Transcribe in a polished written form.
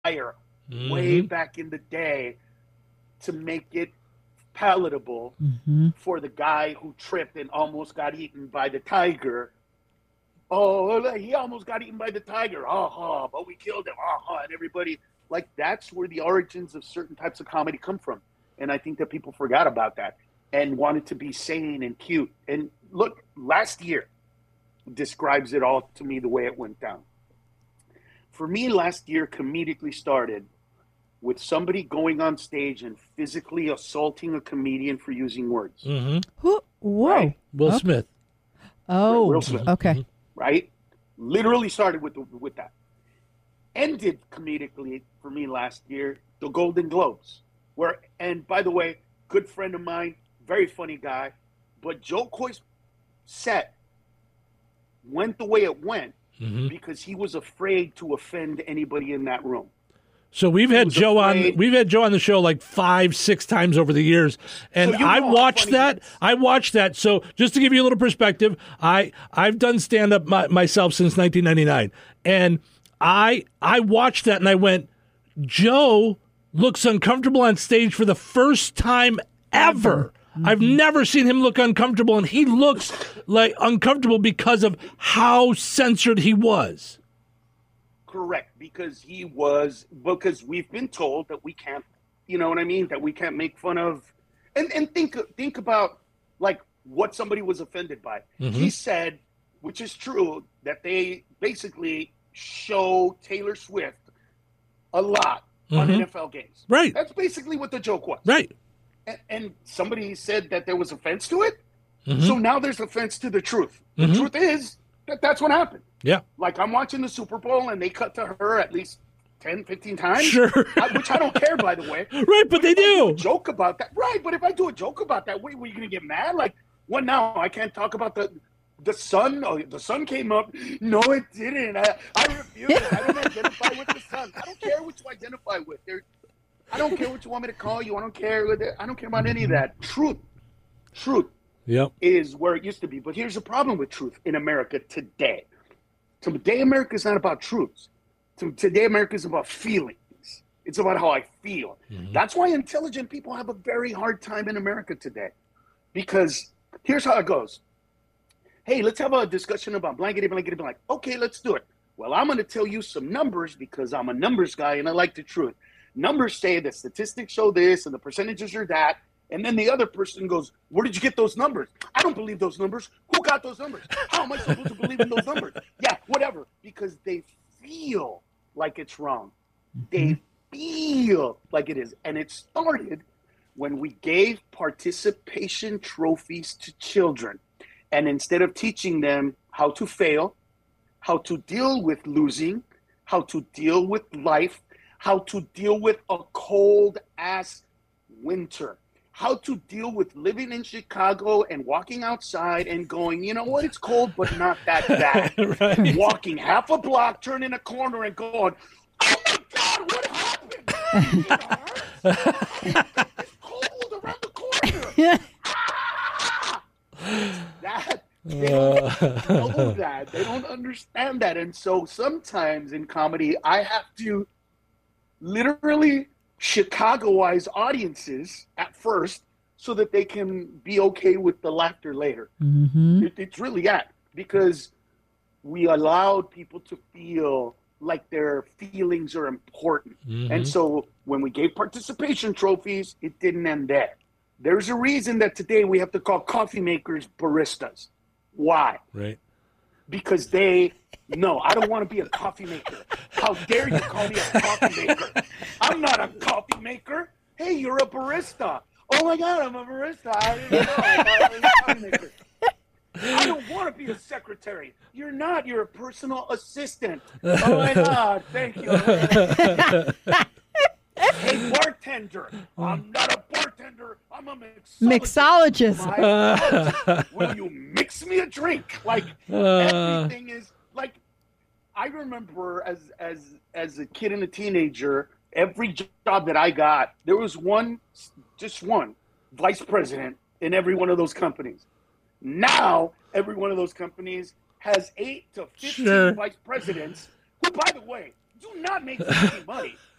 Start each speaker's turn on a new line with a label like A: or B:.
A: fire way back in the day to make it palatable for the guy who tripped and almost got eaten by the tiger. Oh, he almost got eaten by the tiger. But we killed him. And everybody, like, that's where the origins of certain types of comedy come from. And I think that people forgot about that and wanted to be sane and cute. And look, last year describes it all to me the way it went down. For me, last year comedically started with somebody going on stage and physically assaulting a comedian for using words.
B: Whoa.
A: Right?
C: Will Smith.
B: Oh,
A: Will Smith.
B: Okay.
A: Right? Literally started with that. Ended comedically for me last year, the Golden Globes. And by the way, good friend of mine, very funny guy, but Joe Coy's set went the way it went because he was afraid to offend anybody in that room.
C: So we've had Joe on the show like 5-6 times over the years, and
A: So
C: I watched that. So just to give you a little perspective, I've done stand up myself since 1999, and I watched that and I went, Joe looks uncomfortable on stage for the first time ever. I've never seen him look uncomfortable, and he looks like uncomfortable because of how censored he was.
A: Correct, because we've been told that we can't, you know what I mean, that we can't make fun of, and think about like what somebody was offended by. He said, which is true, that they basically show Taylor Swift a lot on NFL games.
C: Right.
A: That's basically what the joke was.
C: Right.
A: And somebody said that there was offense to it. So now there's offense to the truth. The truth is that that's what happened.
C: Yeah.
A: Like, I'm watching the Super Bowl and they cut to her at least 10, 15 times.
C: Sure.
A: Which I don't care, by the way.
C: Right, but they do.
A: A joke about that. Right, but if I do a joke about that, were you going to get mad? Like, what now? I can't talk about the sun? Oh, the sun came up. No, it didn't. I refuse it. I don't identify with the sun. I don't care what you identify with. I don't care what you want me to call you. I don't care. I don't care about any of that. Truth is where it used to be. But here's the problem with truth in America today. Today, America is not about truths. Today, America is about feelings. It's about how I feel. That's why intelligent people have a very hard time in America today. Because here's how it goes. Hey, let's have a discussion about blankety, blankety, blank. Okay, let's do it. Well, I'm going to tell you some numbers because I'm a numbers guy and I like the truth. Numbers say that statistics show this and the percentages are that. And then the other person goes, where did you get those numbers? I don't believe those numbers. Who got those numbers? How am I supposed to believe in those numbers? Yeah, whatever. Because they feel like it's wrong. They feel like it is. And it started when we gave participation trophies to children. And instead of teaching them how to fail, how to deal with losing, how to deal with life, how to deal with a cold-ass winter, how to deal with living in Chicago and walking outside and going, you know what, it's cold, but not that bad.
C: Right.
A: And walking half a block, turning a corner and going, oh my God, what happened? It's cold around the corner. They don't know that. They don't understand that. And so sometimes in comedy, I have to literally Chicagoize audiences at first so that they can be okay with the laughter later. It's really that, because we allowed people to feel like their feelings are important. And so when we gave participation trophies, it didn't end there. There's a reason that today we have to call coffee makers baristas. Why?
C: Right.
A: Because no, I don't want to be a coffee maker. How dare you call me a coffee maker? I'm not a coffee maker. Hey, you're a barista. Oh my God, I'm a barista. I didn't know I was a coffee maker. I don't want to be a secretary. You're not. You're a personal assistant. Oh my God, thank you. Hey, bartender. I'm not a bartender. I'm a mixologist. Will you mix me a drink? Like, everything is like, I remember as a kid and a teenager, every job that I got, there was just one vice president in every one of those companies. Now, every one of those companies has 8 to 15 vice presidents, who, by the way, do not make any money